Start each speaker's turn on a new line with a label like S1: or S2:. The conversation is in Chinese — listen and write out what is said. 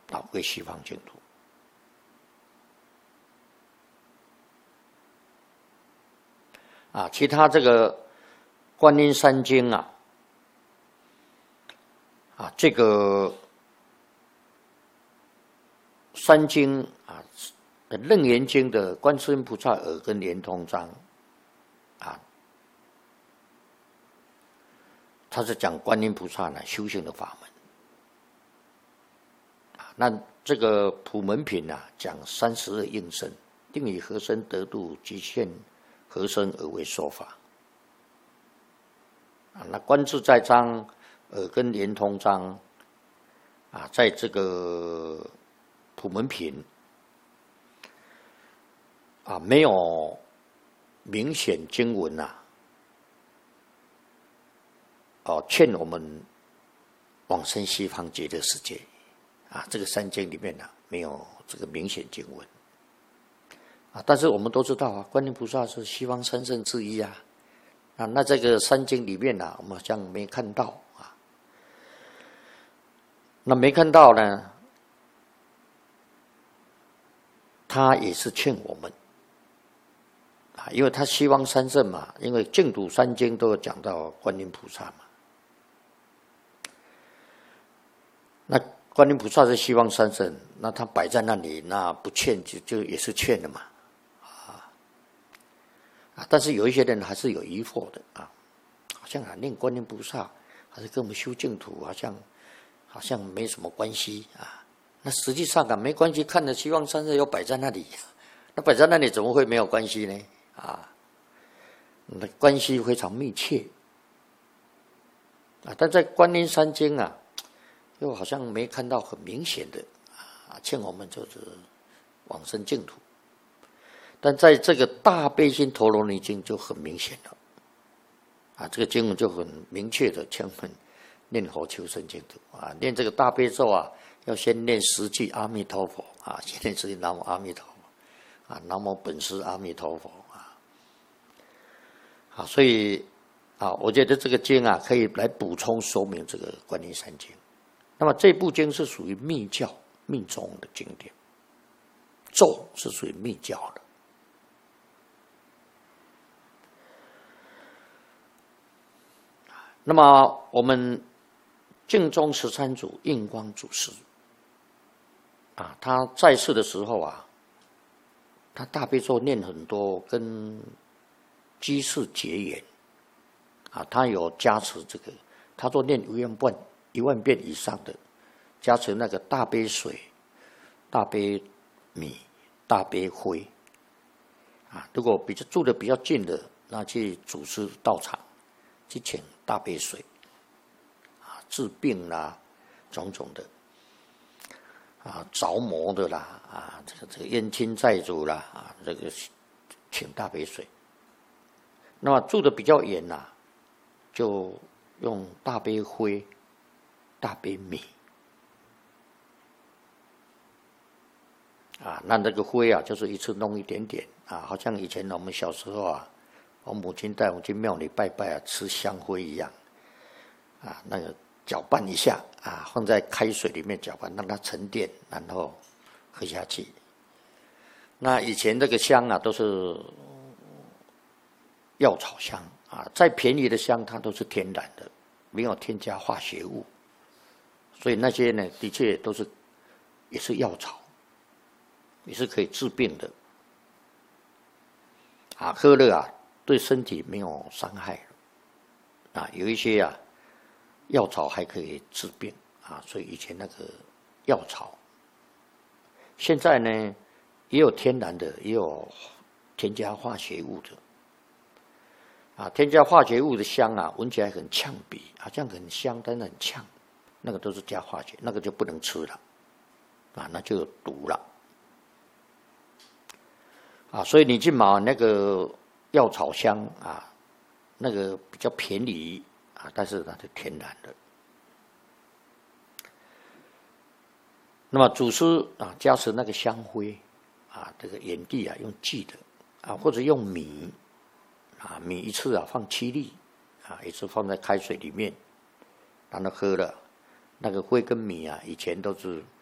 S1: 导归西方净土。其他这个观音三经这个三经楞严经的观世音菩萨耳根圆通章他是讲观音菩萨呢修行的法门那这个普门品讲32应身，定以何身得度，即现何身而为说法那观自在章、耳根圆通章在这个普门品没有明显经文劝我们往生西方极乐世界这个三经里面没有这个明显经文但是我们都知道观音菩萨是西方三圣之一那这个三经里面我们好像没看到那没看到呢，他也是劝我们因为他西方三圣嘛，因为净土三经都有讲到观音菩萨嘛。那观音菩萨是西方三圣，那他摆在那里，那不劝就也是劝的嘛。但是有一些人还是有疑惑的好像念观音菩萨还是跟我们修净土好像没什么关系那实际上没关系，看着西方三圣又摆在那里，那摆在那里怎么会没有关系呢？那关系非常密切但在观音三经又好像没看到很明显的劝我们就是往生净土。但在这个大悲心陀罗尼经就很明显了这个经文就很明确的劝我们念佛求生净土念这个大悲咒要先念10句阿弥陀佛先念10句南无阿弥陀佛南无本师阿弥陀佛所以我觉得这个经可以来补充说明这个观音三经。那么这部经是属于密教密宗的经典，咒是属于密教的。那么我们净宗13祖印光祖师他在世的时候他大悲咒念很多，跟居士结缘他有加持这个，他说念1万遍以上的，加持那个大悲水、大悲米、大悲灰如果住的比较近的，那去祖师道场去请大悲水治病啦，种种的着魔的啦这个冤亲债主啦这个请大悲水。那么住的比较远就用大悲灰、大悲米那这个灰就是一次弄一点点好像以前我们小时候我母亲带我们去庙里拜拜吃香灰一样那个搅拌一下放在开水里面搅拌，让它沉淀，然后喝下去。那以前这个香都是药草香再便宜的香它都是天然的，没有添加化学物，所以那些呢的确都是也是药草，也是可以治病的喝了对身体没有伤害有一些药草还可以治病所以以前那个药草，现在呢也有天然的，也有添加化学物的添加化学物的香闻起来很呛鼻，好像很香，但是很呛，那个都是加化学，那个就不能吃了那就有毒了所以你去买那个药草香那个比较便宜但是它是天然的。那么祖师加持那个香灰这个眼地用祭的或者用米米一次放7粒一次放在开水里面，然后喝了。那个灰跟米以前都是